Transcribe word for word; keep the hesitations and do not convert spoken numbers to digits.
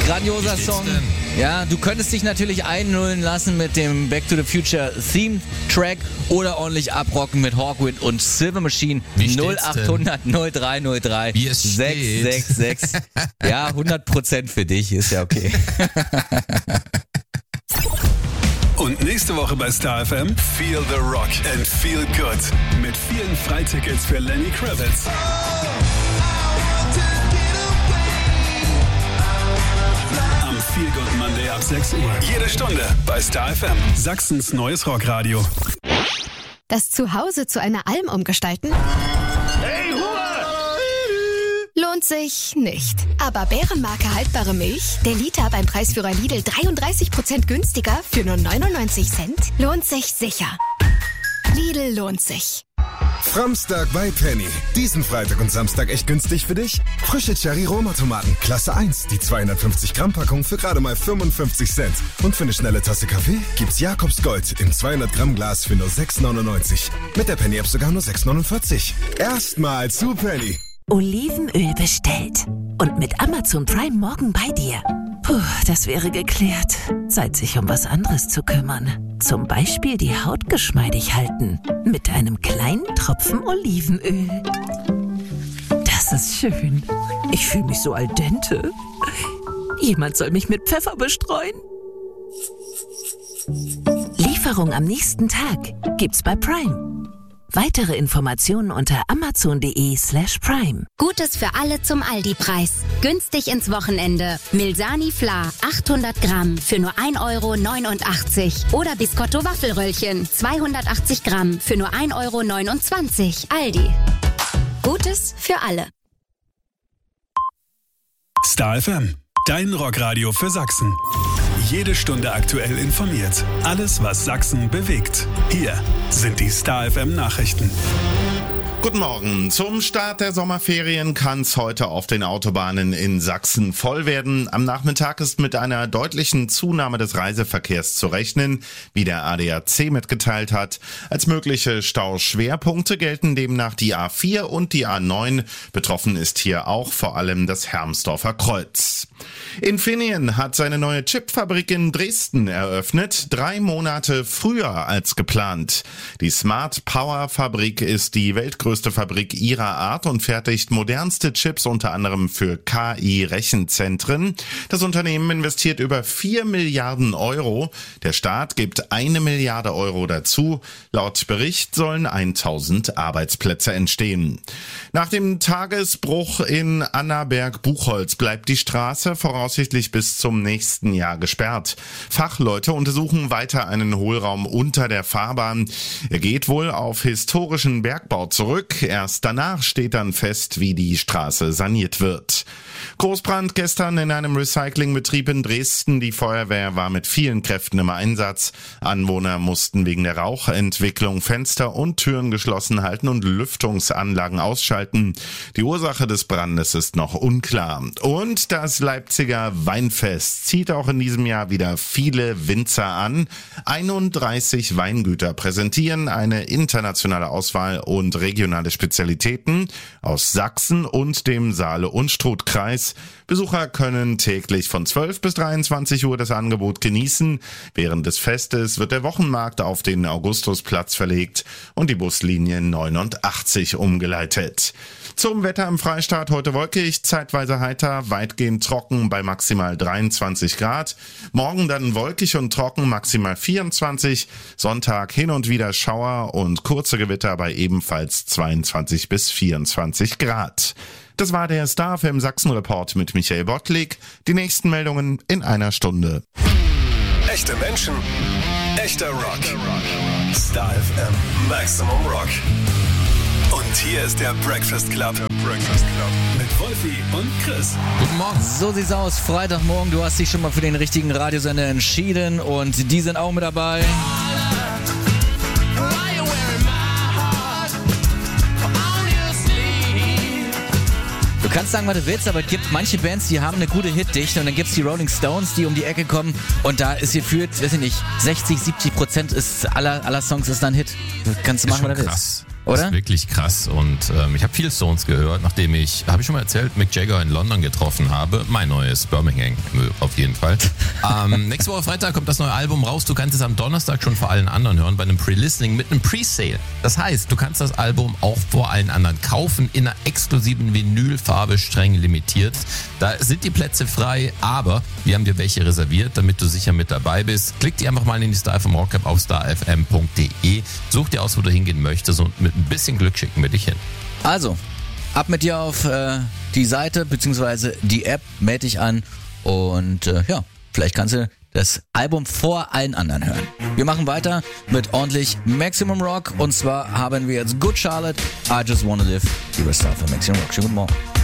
Grandioser Song. Ja, du könntest dich natürlich einnullen lassen mit dem Back to the Future Theme Track oder ordentlich abrocken mit Hawkwind und Silver Machine. null achthundert null drei null drei sechs sechs sechs. Ja, hundert Prozent für dich, ist ja okay. Und nächste Woche bei Star F M Feel the Rock and Feel Good mit vielen Freitickets für Lenny Kravitz. Am Feel Good Monday ab sechs Uhr. Jede Stunde bei Star F M. Sachsens neues Rockradio. Das Zuhause zu einer Alm umgestalten? Hey, Ruhe! Lohnt sich nicht. Aber Bärenmarke haltbare Milch, der Liter beim Preisführer Lidl dreiunddreißig Prozent günstiger für nur neunundneunzig Cent, lohnt sich sicher. Lidl lohnt sich. Framstag bei Penny. Diesen Freitag und Samstag echt günstig für dich? Frische Cherry-Roma-Tomaten, Klasse eins, die zweihundertfünfzig Gramm Packung für gerade mal fünfundfünfzig Cent. Und für eine schnelle Tasse Kaffee gibt's Jakobs Gold im zweihundert Gramm Glas für nur sechs neunundneunzig. Mit der Penny-App sogar nur sechs neunundvierzig. Erstmal zu Penny. Olivenöl bestellt. Und mit Amazon Prime morgen bei dir. Puh, das wäre geklärt. Zeit, sich um was anderes zu kümmern. Zum Beispiel die Haut geschmeidig halten. Mit einem kleinen Tropfen Olivenöl. Das ist schön. Ich fühle mich so al dente. Jemand soll mich mit Pfeffer bestreuen. Lieferung am nächsten Tag gibt's bei Prime. Weitere Informationen unter amazon.de slash prime. Gutes für alle zum Aldi-Preis. Günstig ins Wochenende. Milsani Fla achthundert Gramm für nur ein Euro neunundachtzig. Oder Biscotto Waffelröllchen zweihundertachtzig Gramm für nur ein Euro neunundzwanzig. Aldi. Gutes für alle. Star F M, dein Rockradio für Sachsen. Jede Stunde aktuell informiert. Alles, was Sachsen bewegt. Hier sind die Star F M Nachrichten. Guten Morgen. Zum Start der Sommerferien kann es heute auf den Autobahnen in Sachsen voll werden. Am Nachmittag ist mit einer deutlichen Zunahme des Reiseverkehrs zu rechnen, wie der A D A C mitgeteilt hat. Als mögliche Stauschwerpunkte gelten demnach die A vier und die A neun. Betroffen ist hier auch vor allem das Hermsdorfer Kreuz. Infineon hat seine neue Chipfabrik in Dresden eröffnet, drei Monate früher als geplant. Die Smart Power Fabrik ist die weltgrößte Fabrik ihrer Art und fertigt modernste Chips unter anderem für K I-Rechenzentren. Das Unternehmen investiert über vier Milliarden Euro. Der Staat gibt eine Milliarde Euro dazu. Laut Bericht sollen tausend Arbeitsplätze entstehen. Nach dem Tagesbruch in Annaberg-Buchholz bleibt die Straße voraussichtlich bis zum nächsten Jahr gesperrt. Fachleute untersuchen weiter einen Hohlraum unter der Fahrbahn. Er geht wohl auf historischen Bergbau zurück. Erst danach steht dann fest, wie die Straße saniert wird. Großbrand gestern in einem Recyclingbetrieb in Dresden. Die Feuerwehr war mit vielen Kräften im Einsatz. Anwohner mussten wegen der Rauchentwicklung Fenster und Türen geschlossen halten und Lüftungsanlagen ausschalten. Die Ursache des Brandes ist noch unklar. Und das Leipziger Weinfest zieht auch in diesem Jahr wieder viele Winzer an. einunddreißig Weingüter präsentieren eine internationale Auswahl und regionale Spezialitäten aus Sachsen und dem Saale- und Struth-Kreis. Besucher können täglich von zwölf bis dreiundzwanzig Uhr das Angebot genießen. Während des Festes wird der Wochenmarkt auf den Augustusplatz verlegt und die Buslinie neunundachtzig umgeleitet. Zum Wetter im Freistaat: heute wolkig, zeitweise heiter, weitgehend trocken bei maximal dreiundzwanzig Grad. Morgen dann wolkig und trocken, maximal vierundzwanzig. Sonntag hin und wieder Schauer und kurze Gewitter bei ebenfalls zweiundzwanzig bis vierundzwanzig Grad. Das war der Star F M Sachsen-Report mit Michael Bottlik. Die nächsten Meldungen in einer Stunde. Echte Menschen, echter Rock. Star F M Maximum Rock. Und hier ist der Breakfast Club. Breakfast Club. Mit Wolfi und Chris. Guten Morgen. So sieht's aus. Freitagmorgen. Du hast dich schon mal für den richtigen Radiosender entschieden und die sind auch mit dabei. Du kannst sagen, was du willst, aber es gibt manche Bands, die haben eine gute Hitdichte und dann gibt's die Rolling Stones, die um die Ecke kommen und da ist gefühlt, weiß ich nicht, sechzig, siebzig Prozent ist aller, aller Songs ist dann Hit. Du kannst machen, was du willst. oder? Das ist wirklich krass und ähm, ich habe viel Stones gehört, nachdem ich, habe ich schon mal erzählt, Mick Jagger in London getroffen habe. Mein neues Birmingham auf jeden Fall. ähm, nächste Woche Freitag kommt das neue Album raus. Du kannst es am Donnerstag schon vor allen anderen hören bei einem Pre-Listening mit einem Pre-Sale. Das heißt, du kannst das Album auch vor allen anderen kaufen in einer exklusiven Vinylfarbe, streng limitiert. Da sind die Plätze frei, aber wir haben dir welche reserviert, damit du sicher mit dabei bist. Klick dich einfach mal in die Star F M Rock App auf star f m punkt d e. Such dir aus, wo du hingehen möchtest und mit ein bisschen Glück schicken wir dich hin. Also, ab mit dir auf äh, die Seite bzw. die App, melde dich an und äh, ja, vielleicht kannst du das Album vor allen anderen hören. Wir machen weiter mit ordentlich Maximum Rock und zwar haben wir jetzt Good Charlotte, I Just Wanna Live, über Star für Maximum Rock. Schönen guten Morgen.